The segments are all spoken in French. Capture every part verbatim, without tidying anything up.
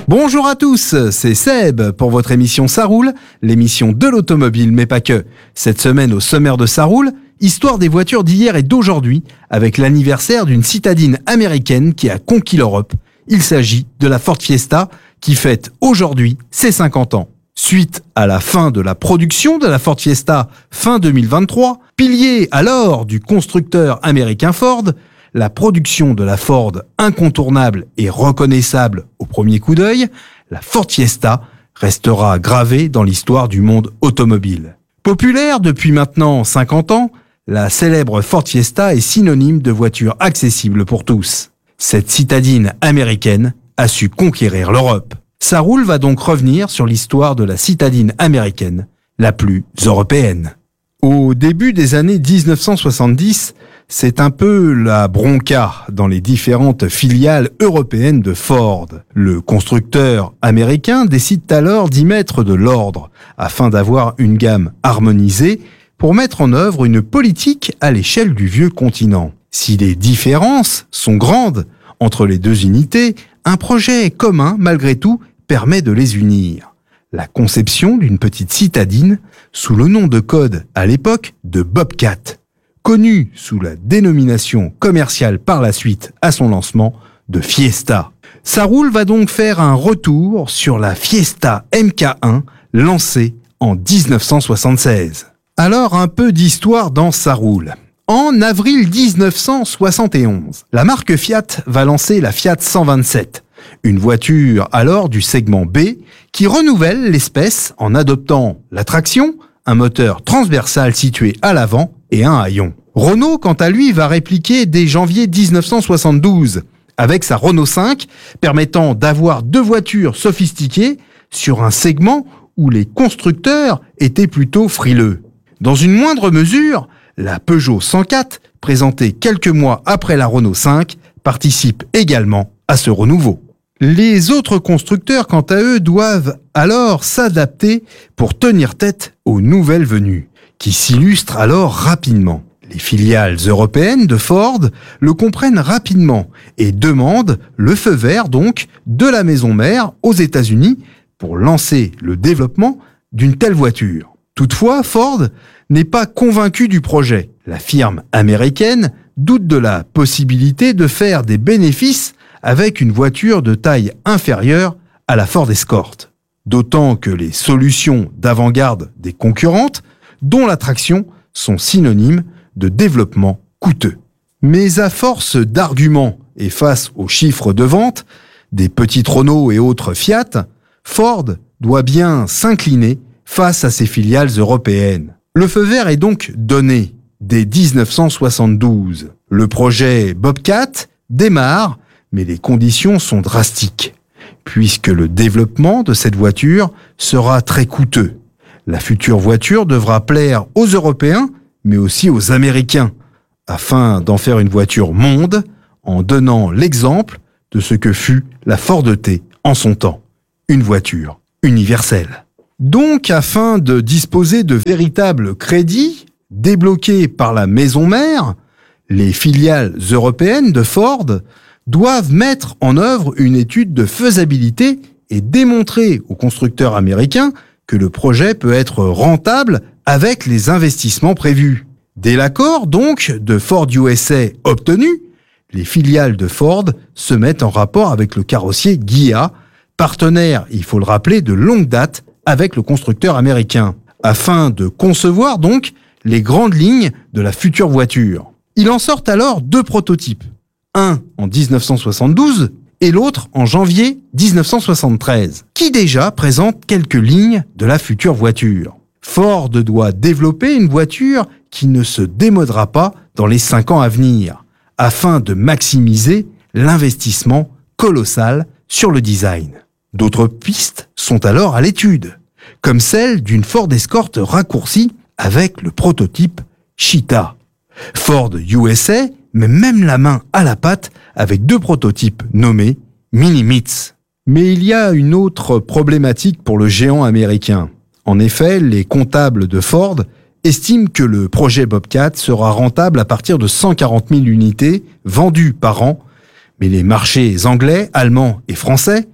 Bonjour à tous, c'est Seb pour votre émission Ça roule, l'émission de l'automobile, mais pas que. Cette semaine au sommaire de Ça roule, histoire des voitures d'hier et d'aujourd'hui, avec l'anniversaire d'une citadine américaine qui a conquis l'Europe. Il s'agit de la Ford Fiesta, qui fête aujourd'hui ses cinquante ans. Suite à la fin de la production de la Ford Fiesta fin deux mille vingt-trois, pilier alors du constructeur américain Ford, la production de la Ford incontournable et reconnaissable au premier coup d'œil, la Ford Fiesta restera gravée dans l'histoire du monde automobile. Populaire depuis maintenant cinquante ans, la célèbre Ford Fiesta est synonyme de voiture accessible pour tous. Cette citadine américaine a su conquérir l'Europe. Ça roule va donc revenir sur l'histoire de la citadine américaine, la plus européenne. Au début des années dix-neuf cent soixante-dix, c'est un peu la bronca dans les différentes filiales européennes de Ford. Le constructeur américain décide alors d'y mettre de l'ordre, afin d'avoir une gamme harmonisée pour mettre en œuvre une politique à l'échelle du vieux continent. Si les différences sont grandes entre les deux unités, un projet commun, malgré tout, permet de les unir. La conception d'une petite citadine sous le nom de code à l'époque de Bobcat, connue sous la dénomination commerciale par la suite à son lancement de Fiesta. Ça roule va donc faire un retour sur la Fiesta M K un lancée en dix-neuf cent soixante-seize. Alors un peu d'histoire dans Ça roule. En avril dix-neuf cent soixante et onze, la marque Fiat va lancer la Fiat cent vingt-sept, une voiture alors du segment B qui renouvelle l'espèce en adoptant la traction, un moteur transversal situé à l'avant et un haillon. Renault, quant à lui, va répliquer dès janvier dix-neuf cent soixante-douze avec sa Renault cinq, permettant d'avoir deux voitures sophistiquées sur un segment où les constructeurs étaient plutôt frileux. Dans une moindre mesure, la Peugeot cent quatre, présentée quelques mois après la Renault cinq, participe également à ce renouveau. Les autres constructeurs, quant à eux, doivent alors s'adapter pour tenir tête aux nouvelles venues, qui s'illustrent alors rapidement. Les filiales européennes de Ford le comprennent rapidement et demandent le feu vert donc de la maison mère aux États-Unis pour lancer le développement d'une telle voiture. Toutefois, Ford n'est pas convaincu du projet. La firme américaine doute de la possibilité de faire des bénéfices avec une voiture de taille inférieure à la Ford Escort. D'autant que les solutions d'avant-garde des concurrentes, dont la traction, sont synonymes de développement coûteux. Mais à force d'arguments et face aux chiffres de vente des petites Renault et autres Fiat, Ford doit bien s'incliner face à ses filiales européennes. Le feu vert est donc donné dès dix-neuf cent soixante-douze. Le projet Bobcat démarre, mais les conditions sont drastiques, puisque le développement de cette voiture sera très coûteux. La future voiture devra plaire aux Européens, mais aussi aux Américains, afin d'en faire une voiture monde, en donnant l'exemple de ce que fut la Ford T en son temps, une voiture universelle. Donc, afin de disposer de véritables crédits débloqués par la maison mère, les filiales européennes de Ford doivent mettre en œuvre une étude de faisabilité et démontrer aux constructeurs américains que le projet peut être rentable avec les investissements prévus. Dès l'accord, donc, de Ford U S A obtenu, les filiales de Ford se mettent en rapport avec le carrossier Ghia, partenaire, il faut le rappeler, de longue date avec le constructeur américain, afin de concevoir donc les grandes lignes de la future voiture. Il en sort alors deux prototypes, un en dix-neuf cent soixante-douze et l'autre en janvier dix-neuf cent soixante-treize, qui déjà présentent quelques lignes de la future voiture. Ford doit développer une voiture qui ne se démodera pas dans les cinq ans à venir, afin de maximiser l'investissement colossal sur le design. D'autres pistes sont alors à l'étude, comme celle d'une Ford Escort raccourcie avec le prototype Cheetah. Ford U S A met même la main à la pâte avec deux prototypes nommés Mini-Mits. Mais il y a une autre problématique pour le géant américain. En effet, les comptables de Ford estiment que le projet Bobcat sera rentable à partir de cent quarante mille unités vendues par an, mais les marchés anglais, allemands et français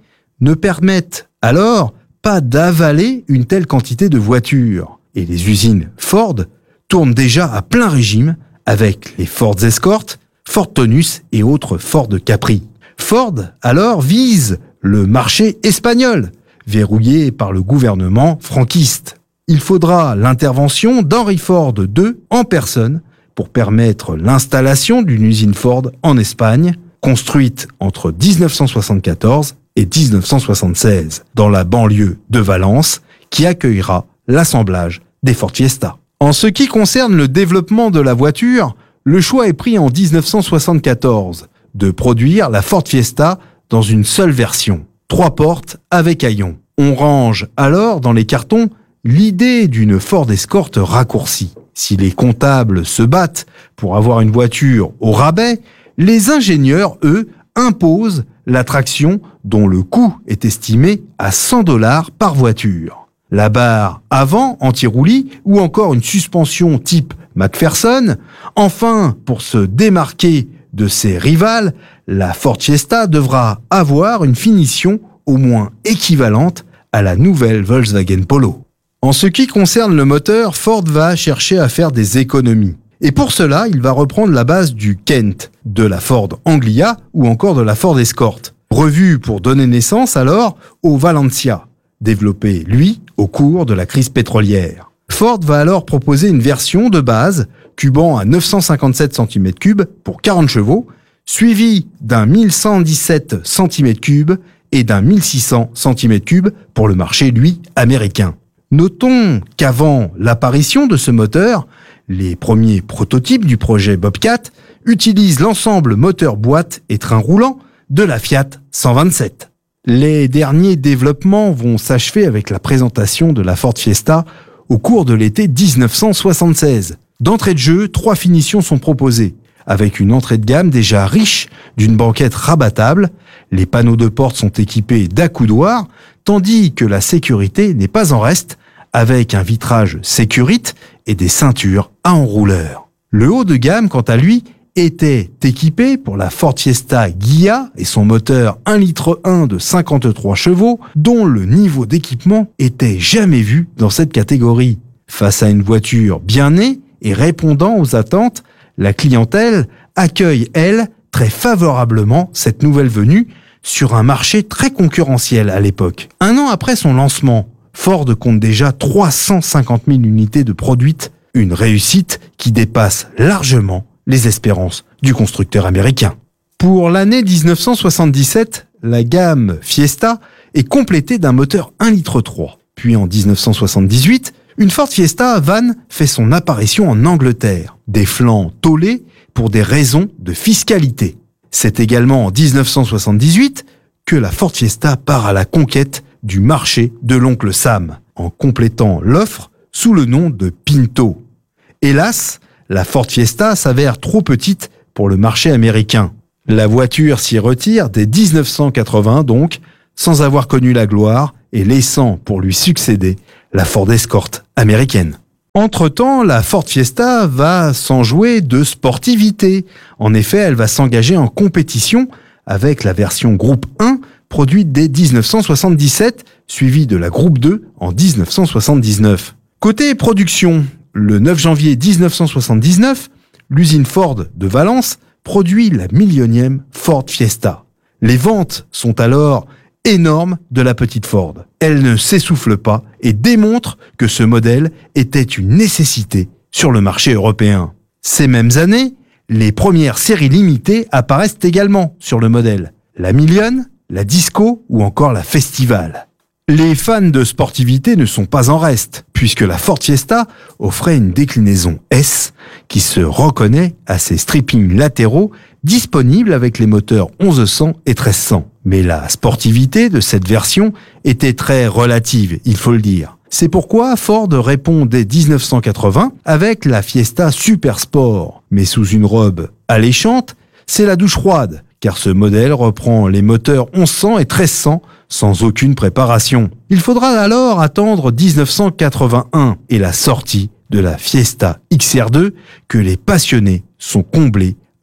ne permettent alors pas d'avaler une telle quantité de voitures. Et les usines Ford tournent déjà à plein régime avec les Ford Escort, Ford Taunus et autres Ford Capri. Ford, alors, vise le marché espagnol, verrouillé par le gouvernement franquiste. Il faudra l'intervention d'Henry Ford deux en personne pour permettre l'installation d'une usine Ford en Espagne, construite entre dix-neuf cent soixante-quatorze et dix-neuf cent soixante-seize, dans la banlieue de Valence, qui accueillera l'assemblage des Ford Fiesta. En ce qui concerne le développement de la voiture, le choix est pris en dix-neuf cent soixante-quatorze de produire la Ford Fiesta dans une seule version, trois portes avec haillons. On range alors dans les cartons l'idée d'une Ford Escort raccourcie. Si les comptables se battent pour avoir une voiture au rabais, les ingénieurs, eux, imposent la traction dont le coût est estimé à cent dollars par voiture. La barre avant anti-roulis ou encore une suspension type McPherson. Enfin, pour se démarquer de ses rivales, la Ford Fiesta devra avoir une finition au moins équivalente à la nouvelle Volkswagen Polo. En ce qui concerne le moteur, Ford va chercher à faire des économies. Et pour cela, il va reprendre la base du Kent, de la Ford Anglia ou encore de la Ford Escort, revu pour donner naissance alors au Valencia, développé, lui, au cours de la crise pétrolière. Ford va alors proposer une version de base, cubant à neuf cent cinquante-sept centimètres cubes pour quarante chevaux, suivi d'un mille cent dix-sept centimètres cubes et d'un mille six cents centimètres cubes pour le marché, lui, américain. Notons qu'avant l'apparition de ce moteur, les premiers prototypes du projet Bobcat utilisent l'ensemble moteur-boîte et train roulant de la Fiat cent vingt-sept. Les derniers développements vont s'achever avec la présentation de la Ford Fiesta au cours de l'été dix-neuf cent soixante-seize. D'entrée de jeu, trois finitions sont proposées, avec une entrée de gamme déjà riche d'une banquette rabattable. Les panneaux de porte sont équipés d'accoudoirs, tandis que la sécurité n'est pas en reste, avec un vitrage Securite et des ceintures à enrouleur. Le haut de gamme, quant à lui, était équipé pour la Ford Fiesta Ghia et son moteur un virgule un litre de cinquante-trois chevaux, dont le niveau d'équipement était jamais vu dans cette catégorie. Face à une voiture bien née et répondant aux attentes, la clientèle accueille, elle, très favorablement cette nouvelle venue sur un marché très concurrentiel à l'époque. Un an après son lancement, Ford compte déjà trois cent cinquante mille unités de produites, une réussite qui dépasse largement les espérances du constructeur américain. Pour l'année dix-neuf cent soixante-dix-sept, la gamme Fiesta est complétée d'un moteur un virgule trois litre. Puis en dix-neuf cent soixante-dix-huit, une Ford Fiesta Van fait son apparition en Angleterre, des flancs taulés pour des raisons de fiscalité. C'est également en dix-neuf cent soixante-dix-huit que la Ford Fiesta part à la conquête du marché de l'oncle Sam, en complétant l'offre sous le nom de Pinto. Hélas, la Ford Fiesta s'avère trop petite pour le marché américain. La voiture s'y retire dès dix-neuf cent quatre-vingts donc, sans avoir connu la gloire et laissant pour lui succéder la Ford Escort américaine. Entre-temps, la Ford Fiesta va s'enjouer de sportivité. En effet, elle va s'engager en compétition avec la version Groupe un produite dès dix-neuf cent soixante-dix-sept, suivie de la Groupe deux en dix-neuf cent soixante-dix-neuf. Côté production, le neuf janvier dix-neuf cent soixante-dix-neuf, l'usine Ford de Valence produit la millionième Ford Fiesta. Les ventes sont alors énormes de la petite Ford. Elle ne s'essouffle pas et démontre que ce modèle était une nécessité sur le marché européen. Ces mêmes années, les premières séries limitées apparaissent également sur le modèle. La Million, la Disco ou encore la Festival. Les fans de sportivité ne sont pas en reste, puisque la Ford Fiesta offrait une déclinaison S qui se reconnaît à ses strippings latéraux disponibles avec les moteurs onze cents et treize cents. Mais la sportivité de cette version était très relative, il faut le dire. C'est pourquoi Ford répond dès dix-neuf cent quatre-vingts avec la Fiesta Super Sport, mais sous une robe alléchante, c'est la douche froide, car ce modèle reprend les moteurs onze cents et treize cents sans aucune préparation. Il faudra alors attendre dix-neuf cent quatre-vingt-un et la sortie de la Fiesta X R deux que les passionnés sont comblés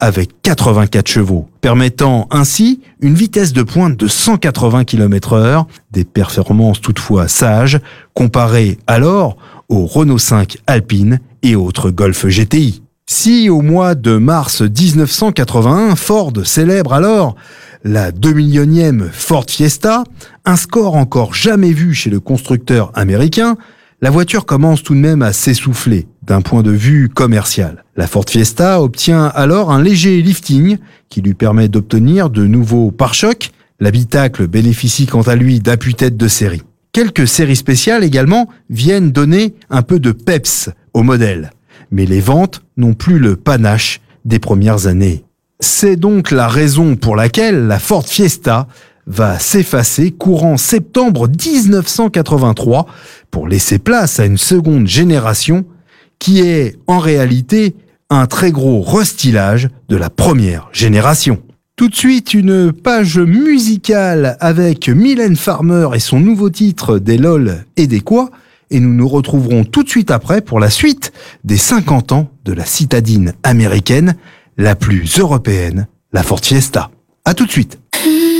avec quatre-vingt-quatre chevaux, permettant ainsi une vitesse de pointe de cent quatre-vingts kilomètres heure, des performances toutefois sages, comparées alors au Renault cinq Alpine et autres Golf G T I. Si au mois de mars dix-neuf cent quatre-vingt-un, Ford célèbre alors la deux millionième Ford Fiesta, un score encore jamais vu chez le constructeur américain, la voiture commence tout de même à s'essouffler d'un point de vue commercial. La Ford Fiesta obtient alors un léger lifting qui lui permet d'obtenir de nouveaux pare-chocs. L'habitacle bénéficie quant à lui d'appuis-tête de série. Quelques séries spéciales également viennent donner un peu de peps au modèle. Mais les ventes n'ont plus le panache des premières années. C'est donc la raison pour laquelle la Ford Fiesta va s'effacer courant septembre dix-neuf cent quatre-vingt-trois pour laisser place à une seconde génération qui est en réalité un très gros restylage de la première génération. Tout de suite, une page musicale avec Mylène Farmer et son nouveau titre des LOL et des quoi, et nous nous retrouverons tout de suite après pour la suite des cinquante ans de la citadine américaine, la plus européenne, la Ford Fiesta. À tout de suite.